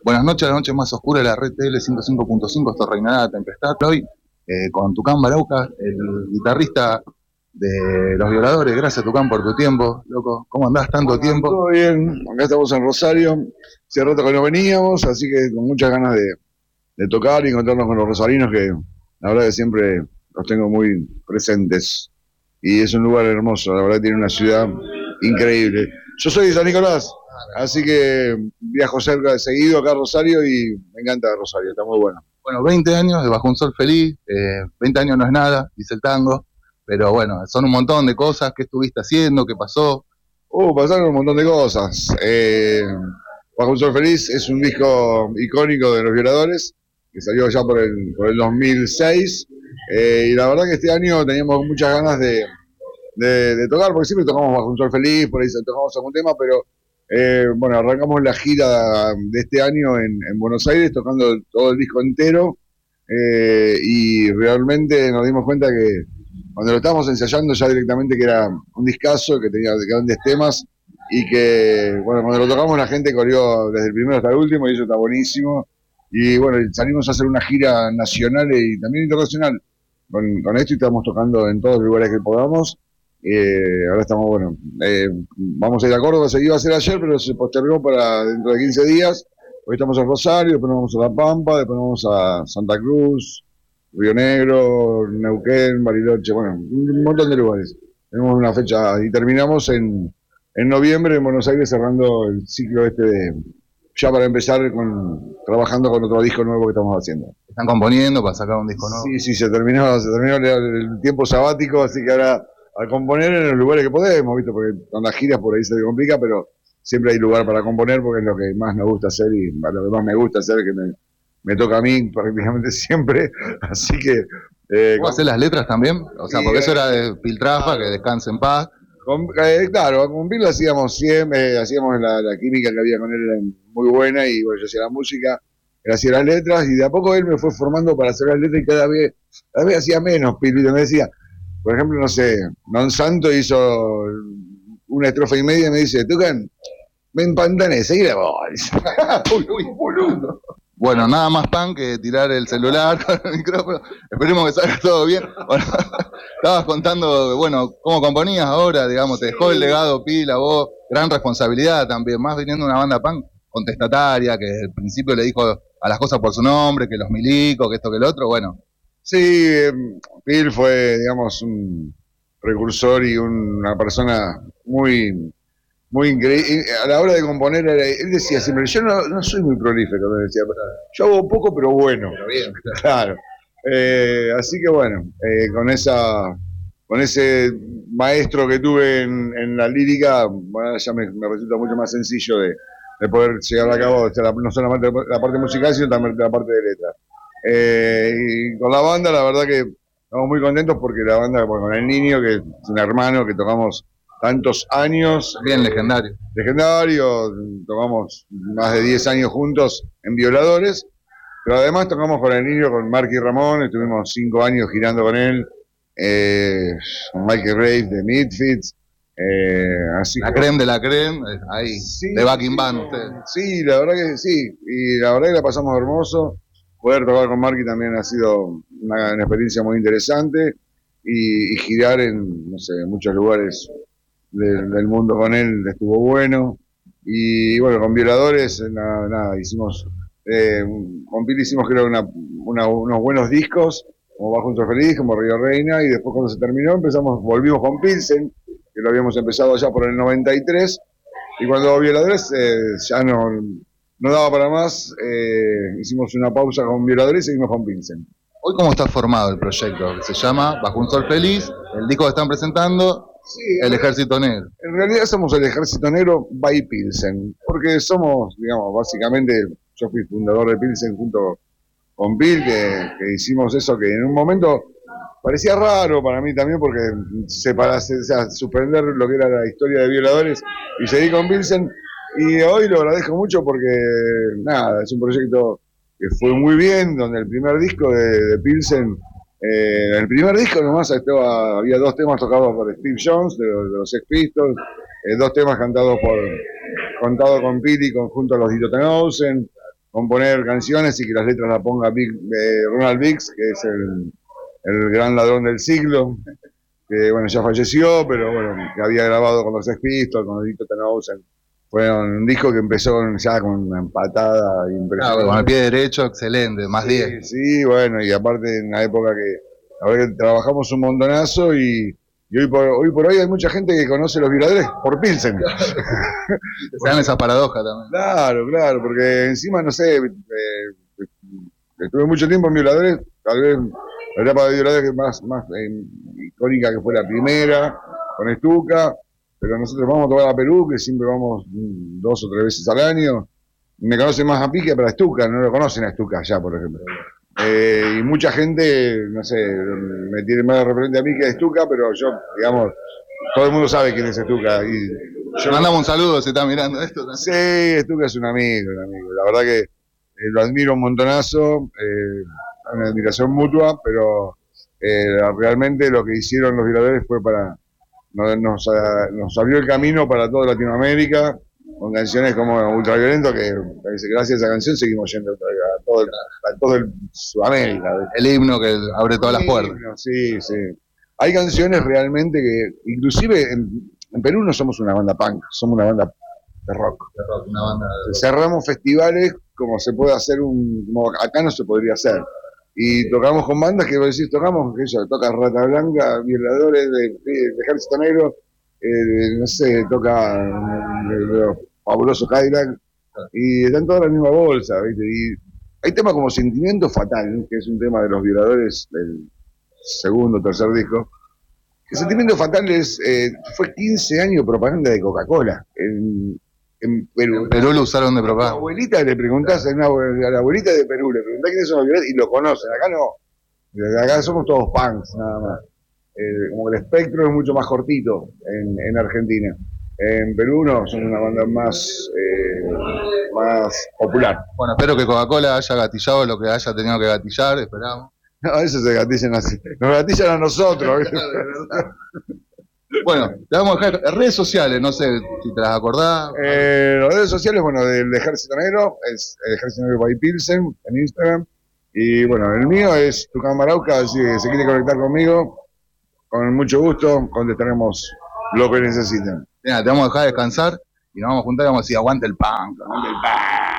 Buenas noches, la noche más oscura de la red TL 105.5, esto reinará la tempestad. Hoy, con Tucán Barauca, el guitarrista de Los Violadores. Gracias, Tucán, por tu tiempo, loco. ¿Cómo andás tanto tiempo? Todo bien, acá estamos en Rosario. Hace rato que no veníamos, así que con muchas ganas de tocar y encontrarnos con los rosarinos, que la verdad que siempre los tengo muy presentes. Y es un lugar hermoso, la verdad que tiene una ciudad increíble. Yo soy de San Nicolás, así que viajo cerca de seguido acá a Rosario y me encanta Rosario, está muy bueno. Bueno, 20 años de Bajo un Sol Feliz, 20 años no es nada, dice el tango, pero bueno, son un montón de cosas. ¿Qué estuviste haciendo? ¿Qué pasó? Pasaron un montón de cosas. Bajo un Sol Feliz es un disco icónico de Los Violadores, que salió ya por el 2006. Y la verdad que este año teníamos muchas ganas de tocar, porque siempre tocamos Bajo un Sol Feliz, por ahí tocamos algún tema, pero bueno, arrancamos la gira de este año en Buenos Aires, tocando todo el disco entero. Y realmente nos dimos cuenta que cuando lo estábamos ensayando ya directamente que era un discazo, que tenía grandes temas y que, bueno, cuando lo tocamos la gente corrió desde el primero hasta el último y eso está buenísimo. Y bueno, salimos a hacer una gira nacional y también internacional con esto y estamos tocando en todos los lugares que podamos. Ahora estamos, bueno, vamos a ir a Córdoba, se iba a hacer ayer, pero se postergó para dentro de 15 días. Hoy estamos en Rosario, después nos vamos a La Pampa, después nos vamos a Santa Cruz, Río Negro, Neuquén, Bariloche, bueno, un montón de lugares. Tenemos una fecha y terminamos en noviembre en Buenos Aires cerrando el ciclo ya para empezar trabajando con otro disco nuevo que estamos haciendo. ¿Están componiendo para sacar un disco nuevo? Sí, se terminó el tiempo sabático, así que ahora a componer en los lugares que podemos, ¿viste? Porque con las giras por ahí se complica, pero siempre hay lugar para componer porque es lo que más nos gusta hacer y lo que más me gusta hacer, que me toca a mí prácticamente siempre, así que... ¿Vos hacés las letras también? O sea, porque eso era de Piltrafa, que descanse en paz. Claro, con Bill hacíamos siempre, hacíamos la química que había con él era muy buena y bueno, yo hacía la música, él hacía las letras y de a poco él me fue formando para hacer las letras y cada vez hacía menos. Pilito me decía, por ejemplo, no sé, Don Santo hizo una estrofa y media y me dice, Tucán, me empantané, seguí la voz. Uy, boludo. Bueno, nada más pan que tirar el celular con el micrófono. Esperemos que salga todo bien. Bueno, estabas contando, bueno, cómo componías ahora, digamos, te dejó el legado Pila, vos, gran responsabilidad también, más viniendo de una banda punk contestataria, que desde el principio le dijo a las cosas por su nombre, que los milicos, que esto, que el otro, bueno. Sí, Bill fue, digamos, un precursor y una persona muy increíble. A la hora de componer, él decía siempre, yo no soy muy prolífico, me decía, yo hago poco pero bueno. Pero bien. Claro. Así que bueno, con ese maestro que tuve en la lírica, bueno, ya me resulta mucho más sencillo de poder llegar a cabo no solamente la parte musical, sino también la parte de letra. Y con la banda, la verdad que estamos muy contentos porque la banda, bueno, con el niño, que es un hermano que tocamos tantos años. Bien legendario. Legendario, tocamos más de 10 años juntos en Violadores, pero además tocamos con el niño, con Marky Ramón, estuvimos 5 años girando con él, con Michael Rave de Midfits. Así la creme de la creme, ahí, sí, de backing band ustedes. Sí, la verdad que sí, y la verdad que la pasamos hermoso. Poder tocar con Marky también ha sido una experiencia muy interesante y girar en, no sé, en muchos lugares del mundo con él estuvo bueno. Y bueno, con Violadores, nada, hicimos, con Pili hicimos creo unos buenos discos, como Bajo un Sol Feliz, como Río Reina, y después cuando se terminó volvimos con Pilsen, que lo habíamos empezado ya por el 93, y cuando Violadores ya no daba para más, hicimos una pausa con Violadores y seguimos con Pilsen. Hoy, ¿cómo está formado el proyecto? Se llama Bajo un Sol Feliz, el disco que están presentando, sí, El Ejército Negro. En realidad somos el Ejército Negro by Pilsen, porque somos, digamos, básicamente, yo fui fundador de Pilsen junto con Bill, que hicimos eso que en un momento parecía raro para mí también, porque suspender lo que era la historia de Violadores y seguir con Pilsen, y hoy lo agradezco mucho porque, nada, es un proyecto que fue muy bien, donde el primer disco de Pilsen, el primer disco nomás había 2 temas tocados por Steve Jones, de los Sex Pistols, 2 temas cantados con Pili junto a los Dito Tenhausen, componer canciones y que las letras las ponga Ronald Biggs, que es el gran ladrón del siglo, que bueno, ya falleció, pero bueno, que había grabado con los Sex Pistols, con Edith Tenausen. Fue un disco que empezó ya con una empatada impresionante. Con el pie derecho, excelente, más 10. Sí, bueno, y aparte en la época a ver, trabajamos un montonazo y hoy por hoy hay mucha gente que conoce los Violadores por Pilsen. Se dan esa paradoja también. Claro, porque encima, no sé, estuve mucho tiempo en Violadores, tal vez la etapa de Violadores más icónica que fue la primera, con Estuca, pero nosotros vamos a tocar a Perú, que siempre vamos 2 o 3 veces al año. Me conocen más a Pique para Estuca, no lo conocen a Estuca allá, por ejemplo. Y mucha gente, no sé, me tiene más de referente a mí que a Estuca, pero yo, digamos, todo el mundo sabe quién es Estuca. Mandamos un saludo si está mirando esto. ¿No? Sí, Estuca es un amigo. La verdad que lo admiro un montonazo, una admiración mutua, pero realmente lo que hicieron los Violadores fue nos abrió el camino para toda Latinoamérica, con canciones como Ultraviolento, que gracias a esa canción seguimos yendo a todo el Sudamérica. El himno que abre todas las puertas. Sí. Hay canciones realmente que, inclusive en Perú no somos una banda punk, somos una banda de rock. Una banda de... Cerramos festivales como se puede hacer como acá no se podría hacer. Y tocamos con bandas que vos decís, toca Rata Blanca, Violadores de Ejército Negro, no sé, toca Fabuloso Cadillac, y están todas en la misma bolsa, ¿viste? Y hay temas como Sentimiento Fatal, que es un tema de los Violadores del segundo o tercer disco. El Sentimiento Fatal fue 15 años propaganda de Coca-Cola en Perú. En Perú lo usaron de propaganda. A la abuelita le preguntás, a la abuelita de Perú, le preguntás quiénes son los Violadores y lo conocen. Acá no. Acá somos todos punks, nada más. Como el espectro es mucho más cortito en Argentina. En Perú no, son una banda más popular. Bueno, espero que Coca-Cola haya gatillado lo que haya tenido que gatillar, esperamos. No, eso se gatillan así. Nos gatillan a nosotros. Bueno, te vamos a dejar redes sociales, no sé si te las acordás. Las redes sociales, bueno, del Ejército Negro, es el Ejército Negro by Pilsen en Instagram. Y bueno, el mío es Tucán Marauca, así que se quiere conectar conmigo, con mucho gusto, contestaremos lo que necesiten. Mira, te vamos a dejar descansar y nos vamos a juntar y vamos a decir, aguante el punk.